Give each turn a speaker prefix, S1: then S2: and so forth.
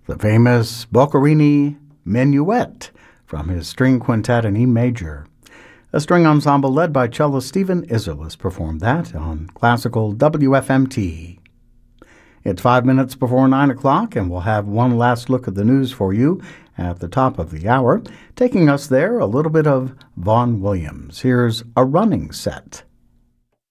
S1: the famous Boccherini Minuet from his string quintet in E major. A string ensemble led by cellist Stephen Isserlis performed that on classical WFMT. It's 5 minutes before 9 o'clock, and we'll have one last look at the news for you at the top of the hour. Taking us there, a little bit of Vaughan Williams. Here's A Running Set.